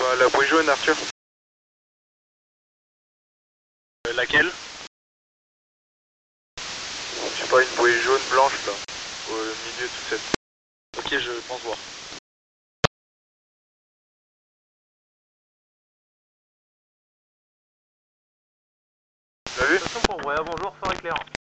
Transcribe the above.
La bouée jaune, Arthur. Laquelle? Je sais pas, une bouée jaune blanche là, au milieu de toute cette. Ok, je pense voir. Tu l'as vu? Attention pour vrai, bonjour, fort éclairant.